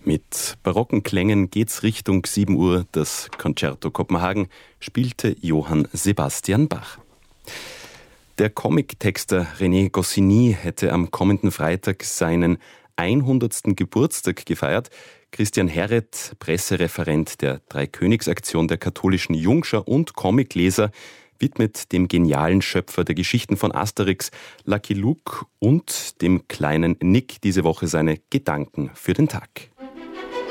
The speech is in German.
Mit barocken Klängen geht's Richtung 7 Uhr. Das Concerto Kopenhagen spielte Johann Sebastian Bach. Der Comic-Texter René Goscinny hätte am kommenden Freitag seinen 100. Geburtstag gefeiert. Christian Herret, Pressereferent der Dreikönigsaktion der katholischen Jungschar und Comicleser, widmet dem genialen Schöpfer der Geschichten von Asterix, Lucky Luke und dem kleinen Nick diese Woche seine Gedanken für den Tag.